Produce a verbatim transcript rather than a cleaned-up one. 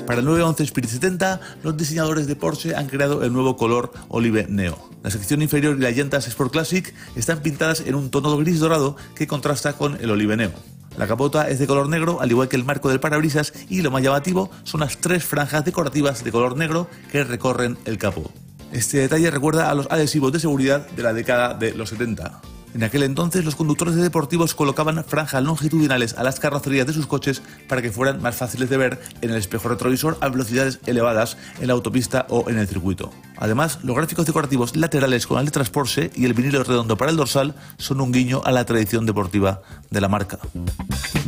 Para el nueve once Spirit setenta, los diseñadores de Porsche han creado el nuevo color Olive Neo. La sección inferior y las llantas Sport Classic están pintadas en un tono gris dorado que contrasta con el Olive Neo. La capota es de color negro, al igual que el marco del parabrisas, y lo más llamativo son las tres franjas decorativas de color negro que recorren el capó. Este detalle recuerda a los adhesivos de seguridad de la década de los setenta. En aquel entonces, los conductores de deportivos colocaban franjas longitudinales a las carrocerías de sus coches para que fueran más fáciles de ver en el espejo retrovisor a velocidades elevadas en la autopista o en el circuito. Además, los gráficos decorativos laterales con las letras Porsche y el vinilo redondo para el dorsal son un guiño a la tradición deportiva de la marca.